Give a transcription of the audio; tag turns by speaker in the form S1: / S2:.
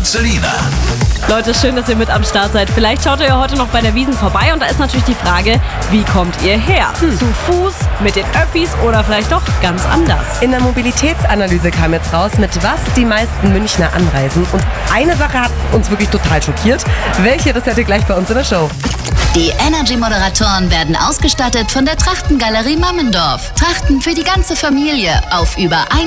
S1: und Selina.
S2: Leute, schön, dass ihr mit am Start seid. Vielleicht schaut ihr ja heute noch bei der Wiesn vorbei und da ist natürlich die Frage, wie kommt ihr her? Zu Fuß, mit den Öffis oder vielleicht doch ganz anders?
S3: In der Mobilitätsanalyse kam jetzt raus, mit was die meisten Münchner anreisen. Und eine Sache hat uns wirklich total schockiert. Welche, das hört ihr gleich bei uns in der Show.
S4: Die Energy-Moderatoren werden ausgestattet von der Trachtengalerie Mammendorf. Trachten für die ganze Familie auf über